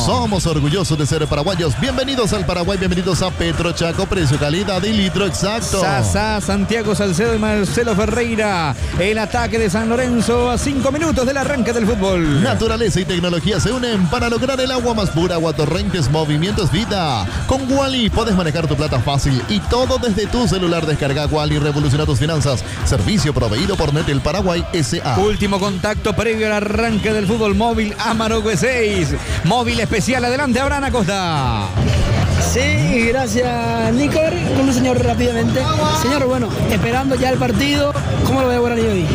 Somos orgullosos de ser paraguayos. Bienvenidos al Paraguay, bienvenidos a Petrochaco, precio, calidad y litro exacto. Sasa, Santiago Salcedo y Marcelo Ferreira. El ataque de San Lorenzo a 5 minutos del arranque del fútbol. Naturaleza y tecnología se unen para lograr el agua más pura. Agua Torrentes, movimientos vida. Con Wally puedes manejar tu plata fácil y todo desde tu celular. Descarga Wally, revoluciona tus finanzas. Servicio proveído por Netel Paraguay S.A. Último contacto previo al arranque del fútbol. Móvil Amarok 6. Móvil especial. Adelante, Abraham Acosta. Sí, gracias, Nico. Con un señor rápidamente. Señor, bueno, esperando ya el partido. ¿Cómo lo ve Guaraní hoy?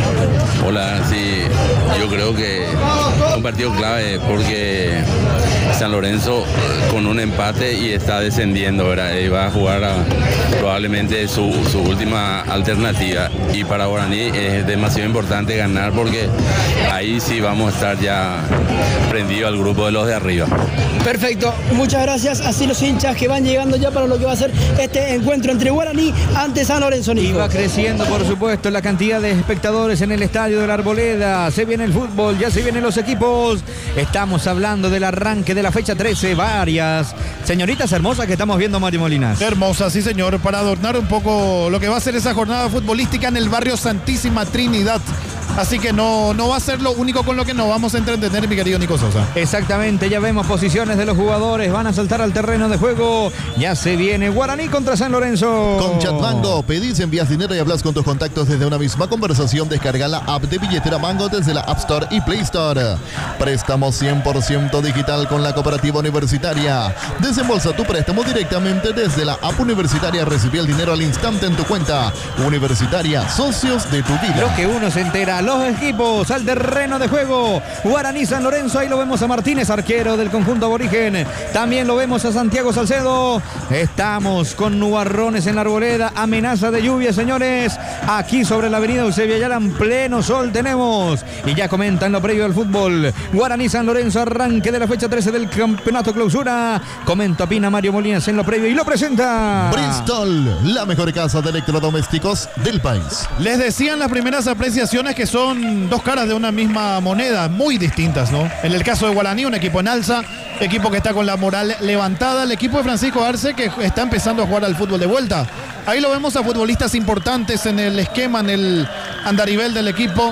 Hola, sí, yo creo que es un partido clave porque San Lorenzo con un empate y está descendiendo, ¿verdad? Y va a jugar probablemente su última alternativa. Y para Guaraní es demasiado importante ganar porque ahí sí vamos a estar ya prendido al grupo de los de arriba. Perfecto, muchas gracias. Así los hinchas que van llegando ya para lo que va a ser este encuentro entre Guaraní ante San Lorenzo, Nico. Y va creciendo, por supuesto, la cantidad de espectadores en el estadio de la Arboleda. Se viene el fútbol, ya se vienen los equipos. Estamos hablando del arranque de la fecha 13. Varias señoritas hermosas que estamos viendo, Mario Molinas. Hermosas, sí señor, para adornar un poco lo que va a ser esa jornada futbolística en el barrio Santísima Trinidad. Así que no va a ser lo único con lo que nos vamos a entretener, mi querido Nico Sosa. Exactamente, ya vemos posiciones de los jugadores, van a saltar al terreno de juego. Ya se viene Guaraní contra San Lorenzo. Con Chatmango, pedís, envías dinero y hablas con tus contactos desde una misma conversación. Descarga la app de billetera Mango desde la App Store y Play Store. Préstamo 100% digital con la Cooperativa Universitaria. Desembolsa tu préstamo directamente desde la app universitaria. Recibí el dinero al instante en tu cuenta. Universitaria, socios de tu vida. Lo que uno se entera. Los equipos al terreno de juego. Guaraní San Lorenzo, ahí lo vemos a Martínez, arquero del conjunto aborigen. También lo vemos a Santiago Salcedo. Estamos con nubarrones en la Arboleda. Amenaza de lluvia, señores. Aquí sobre la avenida Eusebio Ayala en pleno sol tenemos. Y ya comentan lo previo al fútbol. Guaraní San Lorenzo, arranque de la fecha 13 del campeonato clausura. Comenta, opina Mario Molinas en lo previo y lo presenta Bristol, la mejor casa de electrodomésticos del país. Les decía en las primeras apreciaciones que son dos caras de una misma moneda, muy distintas, ¿no? En el caso de Guaraní, un equipo en alza, equipo que está con la moral levantada, el equipo de Francisco Arce que está empezando a jugar al fútbol de vuelta. Ahí lo vemos a futbolistas importantes en el esquema, en el andarivel del equipo,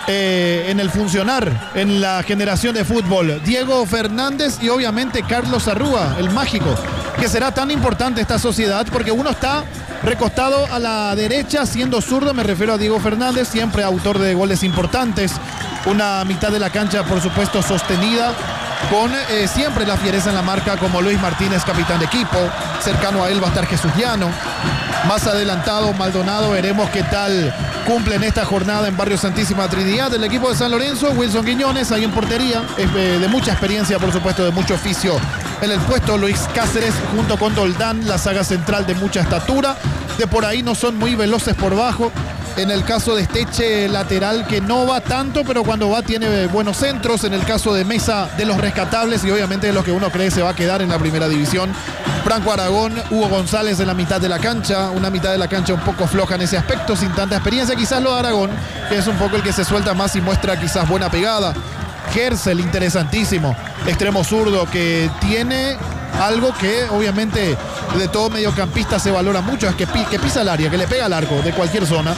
en el funcionar, en la generación de fútbol. Diego Fernández y obviamente Carlos Arrúa, el mágico, que será tan importante esta sociedad porque uno está recostado a la derecha siendo zurdo, me refiero a Diego Fernández, siempre autor de goles importantes, una mitad de la cancha por supuesto sostenida con siempre la fiereza en la marca como Luis Martínez, capitán de equipo. Cercano a él va a estar Jesús Llano, más adelantado Maldonado. Veremos qué tal cumple en esta jornada en Barrio Santísima Trinidad el equipo de San Lorenzo. Wilson Quiñones ahí en portería, de mucha experiencia por supuesto, de mucho oficio en el puesto. Luis Cáceres junto con Doldán, la saga central de mucha estatura. De por ahí no son muy veloces por bajo. En el caso de Esteche, lateral que no va tanto, pero cuando va tiene buenos centros. En el caso de Mesa, de los rescatables y obviamente de los que uno cree se va a quedar en la primera división. Franco Aragón, Hugo González en la mitad de la cancha, una mitad de la cancha un poco floja en ese aspecto, sin tanta experiencia. Quizás lo de Aragón, que es un poco el que se suelta más y muestra quizás buena pegada. Gersel, interesantísimo, extremo zurdo, que tiene algo que obviamente de todo mediocampista se valora mucho, es que pisa el área, que le pega al arco de cualquier zona.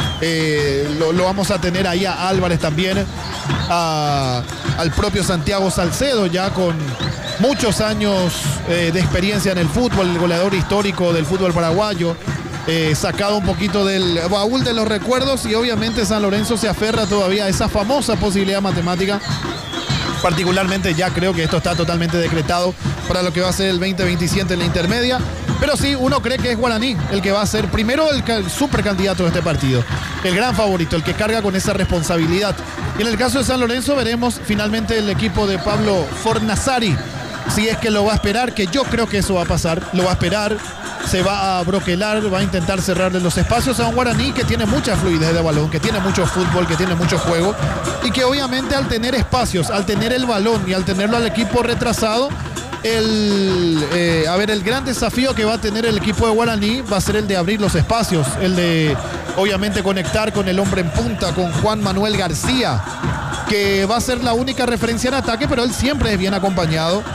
Lo vamos a tener ahí a Álvarez también, al propio Santiago Salcedo, ya con muchos años de experiencia en el fútbol, el goleador histórico del fútbol paraguayo, sacado un poquito del baúl de los recuerdos, y obviamente San Lorenzo se aferra todavía a esa famosa posibilidad matemática. Particularmente ya creo que esto está totalmente decretado para lo que va a ser el 2027 en la intermedia. Pero sí, uno cree que es Guaraní el que va a ser primero el supercandidato de este partido. El gran favorito, el que carga con esa responsabilidad. Y en el caso de San Lorenzo veremos finalmente el equipo de Pablo Fornazari. Si es que lo va a esperar, que yo creo que eso va a pasar. Lo va a esperar, se va a broquelar, va a intentar cerrarle los espacios a un Guaraní que tiene mucha fluidez de balón, que tiene mucho fútbol, que tiene mucho juego. Y que obviamente al tener espacios, al tener el balón y al tenerlo al equipo retrasado, el gran desafío que va a tener el equipo de Guaraní va a ser el de abrir los espacios, el de obviamente conectar con el hombre en punta, con Juan Manuel García, que va a ser la única referencia en ataque, pero él siempre es bien acompañado